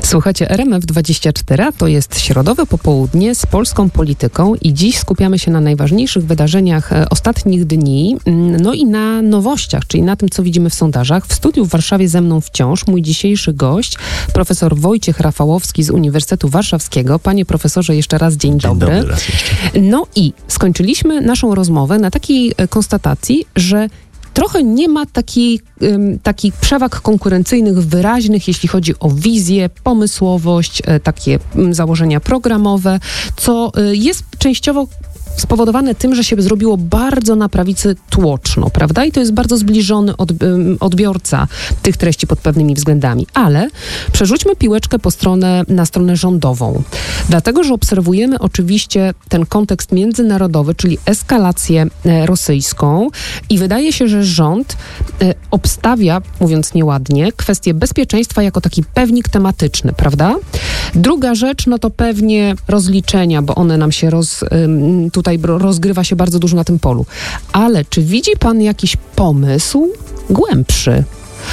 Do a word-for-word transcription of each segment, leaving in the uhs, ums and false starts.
Słuchajcie, R M F dwadzieścia cztery to jest środowe popołudnie z polską polityką i dziś skupiamy się na najważniejszych wydarzeniach ostatnich dni, no i na nowościach, czyli na tym, co widzimy w sondażach. W studiu w Warszawie ze mną wciąż mój dzisiejszy gość, profesor Wojciech Rafałowski z Uniwersytetu Warszawskiego. Panie profesorze, jeszcze raz dzień, dzień dobry. dobry raz jeszcze. No i skończyliśmy naszą rozmowę na takiej konstatacji, że trochę nie ma takich, um, takich przewag konkurencyjnych wyraźnych, jeśli chodzi o wizję, pomysłowość, e, takie um, założenia programowe, co e, jest częściowo spowodowane tym, że się zrobiło bardzo na prawicy tłoczno, prawda? I to jest bardzo zbliżony od, um, odbiorca tych treści pod pewnymi względami. Ale przerzućmy piłeczkę po stronę, na stronę rządową. Dlatego, że obserwujemy oczywiście ten kontekst międzynarodowy, czyli eskalację e, rosyjską i wydaje się, że rząd e, obstawia, mówiąc nieładnie, kwestię bezpieczeństwa jako taki pewnik tematyczny, prawda? Druga rzecz, no to pewnie rozliczenia, bo one nam się roz, ym, tutaj rozgrywa się bardzo dużo na tym polu. Ale czy widzi pan jakiś pomysł głębszy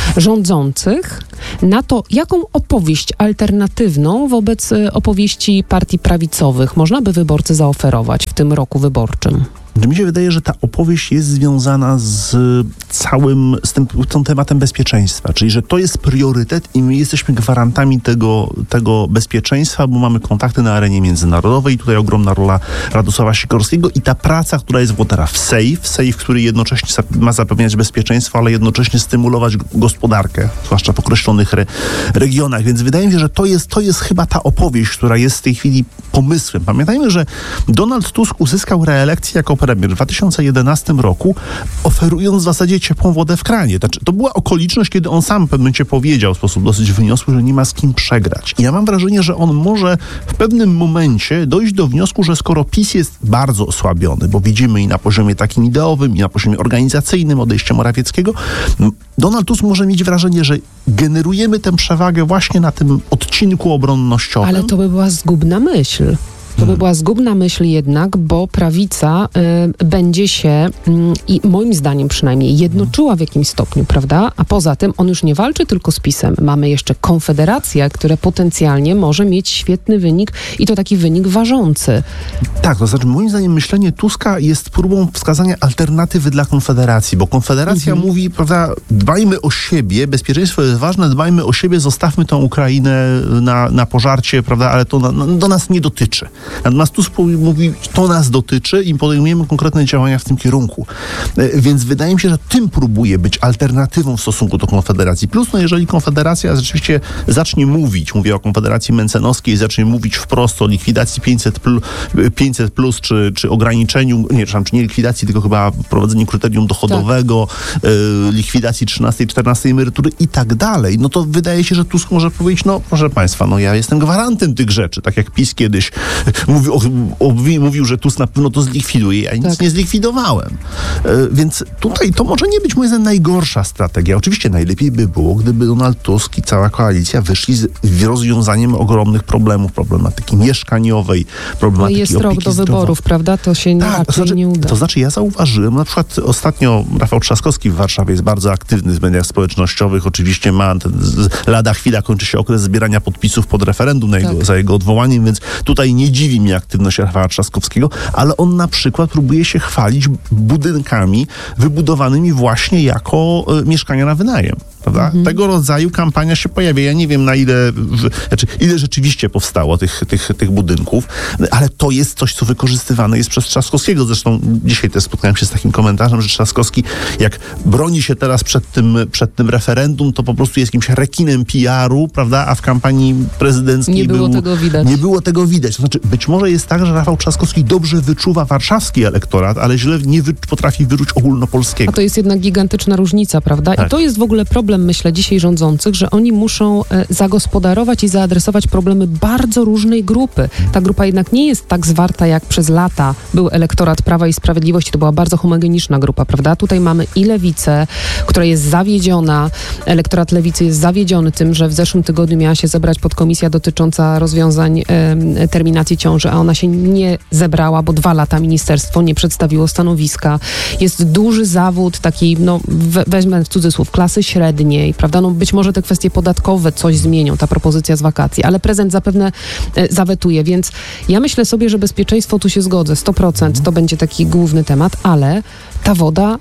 rządzących na to, jaką opowieść alternatywną wobec opowieści partii prawicowych można by wyborcy zaoferować w tym roku wyborczym? Mi się wydaje, że ta opowieść jest związana z całym, z tym, tym tematem bezpieczeństwa, czyli że to jest priorytet i my jesteśmy gwarantami tego, tego bezpieczeństwa, bo mamy kontakty na arenie międzynarodowej i tutaj ogromna rola Radosława Sikorskiego i ta praca, która jest włodarza w SAFE, SAFE, który jednocześnie ma zapewniać bezpieczeństwo, ale jednocześnie stymulować gospodarkę, zwłaszcza w określonych re, regionach, więc wydaje mi się, że to jest, to jest chyba ta opowieść, która jest w tej chwili pomysłem. Pamiętajmy, że Donald Tusk uzyskał reelekcję jako premier w dwa tysiące jedenastym roku, oferując w zasadzie ciepłą wodę w kranie. Znaczy, to była okoliczność, kiedy on sam w pewnym momencie powiedział w sposób dosyć wyniosły, że nie ma z kim przegrać. I ja mam wrażenie, że on może w pewnym momencie dojść do wniosku, że skoro PiS jest bardzo osłabiony, bo widzimy i na poziomie takim ideowym, i na poziomie organizacyjnym odejście Morawieckiego, Donald Tusk może mieć wrażenie, że generujemy tę przewagę właśnie na tym odcinku obronnościowym. Ale to by była zgubna myśl. To by była zgubna myśl jednak, bo prawica y, będzie się y, i moim zdaniem przynajmniej jednoczyła w jakimś stopniu, prawda? A poza tym on już nie walczy tylko z PiS-em. Mamy jeszcze Konfederację, która potencjalnie może mieć świetny wynik i to taki wynik ważący. Tak, to znaczy moim zdaniem myślenie Tuska jest próbą wskazania alternatywy dla Konfederacji, bo Konfederacja mhm. mówi, prawda, dbajmy o siebie, bezpieczeństwo jest ważne, dbajmy o siebie, zostawmy tą Ukrainę na, na pożarcie, prawda, ale to na, no, do nas nie dotyczy. Natomiast Tusk mówi, to nas dotyczy i podejmujemy konkretne działania w tym kierunku. Więc wydaje mi się, że tym próbuje być alternatywą w stosunku do Konfederacji. Plus, no jeżeli Konfederacja rzeczywiście zacznie mówić, mówię o Konfederacji Mencenowskiej, zacznie mówić wprost o likwidacji pięćset plus, czy, czy ograniczeniu, nie, czy nie likwidacji, tylko chyba wprowadzeniu kryterium dochodowego, tak. y, likwidacji trzynastej, czternastej emerytury i tak dalej, no to wydaje się, że Tusk może powiedzieć, no proszę państwa, no ja jestem gwarantem tych rzeczy, tak jak PiS kiedyś Mówił, o, o, mówił, że Tusk na pewno to zlikwiduje. Ja nic tak. nie zlikwidowałem. E, więc tutaj to może nie być, moim zdaniem, najgorsza strategia. Oczywiście najlepiej by było, gdyby Donald Tusk i cała koalicja wyszli z rozwiązaniem ogromnych problemów, problematyki mieszkaniowej, problematyki jest opieki rok do zdrowotnej. wyborów, prawda? To się tak, raczej to znaczy, nie uda. To znaczy ja zauważyłem, na przykład ostatnio Rafał Trzaskowski w Warszawie jest bardzo aktywny w mediach społecznościowych. Oczywiście ma ten, lada chwila kończy się okres zbierania podpisów pod referendum na jego, tak. za jego odwołaniem, więc tutaj nie dziwi mnie aktywność Rafała Trzaskowskiego, ale on na przykład próbuje się chwalić budynkami wybudowanymi właśnie jako y, mieszkania na wynajem. Prawda? Mhm. Tego rodzaju kampania się pojawia. Ja nie wiem, na ile, w, znaczy, ile rzeczywiście powstało tych, tych, tych budynków, ale to jest coś, co wykorzystywane jest przez Trzaskowskiego. Zresztą dzisiaj też spotkałem się z takim komentarzem, że Trzaskowski, jak broni się teraz przed tym, przed tym referendum, to po prostu jest jakimś rekinem P R u, prawda? A w kampanii prezydenckiej nie było był, tego widać. Nie było tego widać. To znaczy, być może jest tak, że Rafał Trzaskowski dobrze wyczuwa warszawski elektorat, ale źle nie wy, potrafi wyczuć ogólnopolskiego. A to jest jednak gigantyczna różnica, prawda? Tak. I to jest w ogóle problem, myślę, dzisiaj rządzących, że oni muszą e, zagospodarować i zaadresować problemy bardzo różnej grupy. Ta grupa jednak nie jest tak zwarta, jak przez lata był elektorat Prawa i Sprawiedliwości. To była bardzo homogeniczna grupa, prawda? Tutaj mamy i lewicę, która jest zawiedziona. Elektorat lewicy jest zawiedziony tym, że w zeszłym tygodniu miała się zebrać podkomisja dotycząca rozwiązań e, terminacji ciąży, a ona się nie zebrała, bo dwa lata ministerstwo nie przedstawiło stanowiska. Jest duży zawód taki, no we, weźmę w cudzysłów, klasy średniej, prawda? No być może te kwestie podatkowe coś zmienią, ta propozycja z wakacji, ale prezydent zapewne e, zawetuje, więc ja myślę sobie, że bezpieczeństwo, tu się zgodzę, sto procent to będzie taki główny temat, ale ta woda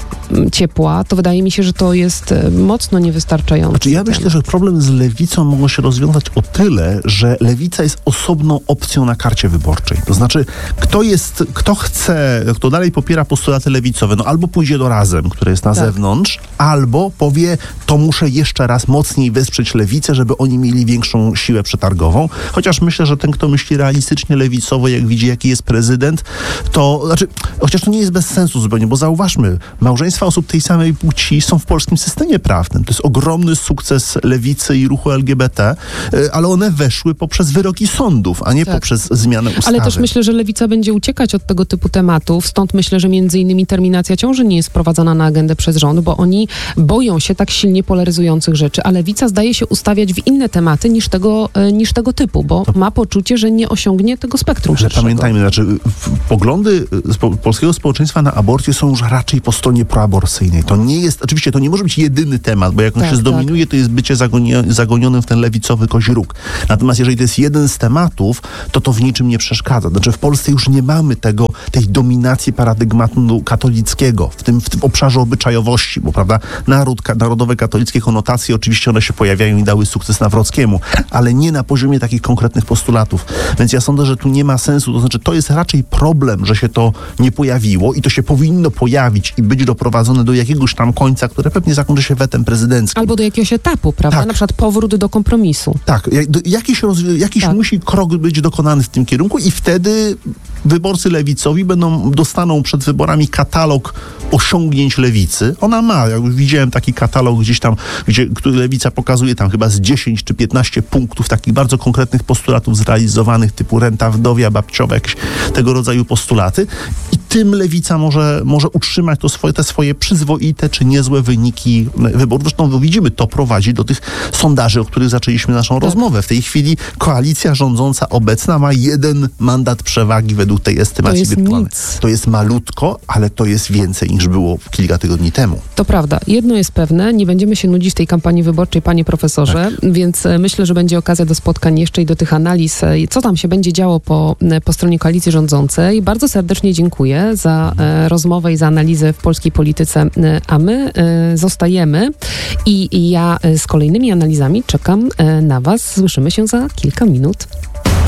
ciepła, to wydaje mi się, że to jest mocno niewystarczające. Znaczy ja myślę, że problem z lewicą mogą się rozwiązać o tyle, że lewica jest osobną opcją na karcie wyborczej. To znaczy, kto jest, kto chce, kto dalej popiera postulaty lewicowe, no albo pójdzie do Razem, które jest na tak. zewnątrz, albo powie, to muszę jeszcze raz mocniej wesprzeć lewicę, żeby oni mieli większą siłę przetargową. Chociaż myślę, że ten, kto myśli realistycznie lewicowo, jak widzi, jaki jest prezydent, to, znaczy, chociaż to nie jest bez sensu zupełnie, bo zauważmy, małżeństwa osób tej samej płci są w polskim systemie prawnym. To jest ogromny sukces lewicy i ruchu L G B T, ale one weszły poprzez wyroki sądów, a nie tak. poprzez zmianę ustawy. Ale też myślę, że lewica będzie uciekać od tego typu tematów, stąd myślę, że między innymi terminacja ciąży nie jest wprowadzana na agendę przez rząd, bo oni boją się tak silnie polaryzujących rzeczy, a lewica zdaje się ustawiać w inne tematy niż tego, niż tego typu, bo ma poczucie, że nie osiągnie tego spektrum szerszego. Pamiętajmy, znaczy poglądy polskiego społeczeństwa na aborcję są już raczej po stronie proaborcyjnej. To nie jest, oczywiście to nie może być jedyny temat, bo jak on tak, się zdominuje, tak. to jest bycie zagoni- zagonionym w ten lewicowy kozi róg. Natomiast jeżeli to jest jeden z tematów, to to w niczym nie przeszkadza. Znaczy w Polsce już nie mamy tego, tej dominacji paradygmatu katolickiego w tym, w tym obszarze obyczajowości, bo prawda, naród, ka- narodowe katolickie konotacje, oczywiście one się pojawiają i dały sukces Nawrockiemu, ale nie na poziomie takich konkretnych postulatów. Więc ja sądzę, że tu nie ma sensu. To znaczy to jest raczej problem, że się to nie pojawiło i to się powinno pojawić i być doprowadzone do jakiegoś tam końca, które pewnie zakończy się wetem prezydenckim. Albo do jakiegoś etapu, prawda? Tak. Na przykład powrót do kompromisu. Tak. Jakiś, roz, jakiś tak. musi krok być dokonany w tym kierunku i wtedy wyborcy lewicowi będą, dostaną przed wyborami katalog osiągnięć lewicy. Ona ma, ja już widziałem taki katalog gdzieś tam, gdzie który lewica pokazuje tam chyba z dziesięć czy piętnaście punktów takich bardzo konkretnych postulatów zrealizowanych, typu renta wdowia, babciowa, jakieś tego rodzaju postulaty. I tym lewica może, może utrzymać to swoje, te swoje przyzwoite czy niezłe wyniki wyborów. Zresztą widzimy, to prowadzi do tych sondaży, o których zaczęliśmy naszą tak. rozmowę. W tej chwili koalicja rządząca obecna ma jeden mandat przewagi według tej estymacji wirtualnej. To jest malutko, ale to jest więcej niż było kilka tygodni temu. To prawda. Jedno jest pewne, nie będziemy się nudzić w tej kampanii wyborczej, panie profesorze, tak. więc myślę, że będzie okazja do spotkań jeszcze i do tych analiz, co tam się będzie działo po, po stronie koalicji rządzącej. Bardzo serdecznie dziękuję za e, rozmowę i za analizę w polskiej polityce, e, a my e, zostajemy i, i ja e, z kolejnymi analizami czekam e, na was. Słyszymy się za kilka minut.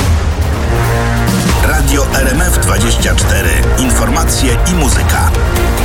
Radio R M F dwadzieścia cztery. Informacje i muzyka.